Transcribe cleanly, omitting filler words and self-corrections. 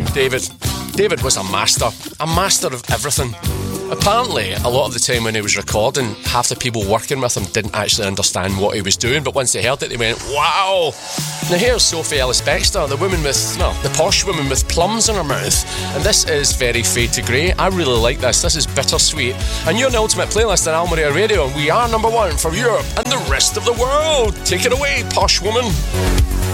David. David was a master of everything. Apparently, a lot of the time when he was recording, half the people working with him didn't actually understand what he was doing, but once they heard it, they went, wow! Now here's Sophie Ellis-Bextor, the posh woman with plums in her mouth. And this is very Fade to Grey. I really like this. This is bittersweet. And you're on the Ultimate Playlist on Almaria Radio, and we are number one for Europe and the rest of the world. Take it away, posh woman.